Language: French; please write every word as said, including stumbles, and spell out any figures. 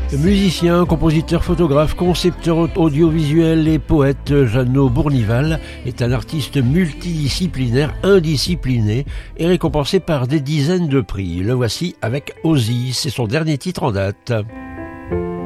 Musicien, compositeur, photographe, concepteur audiovisuel et poète, Jeannot Bournival est un artiste multidisciplinaire, indiscipliné et récompensé par des dizaines de prix. Le voici avec Ozzy, c'est son dernier titre en date.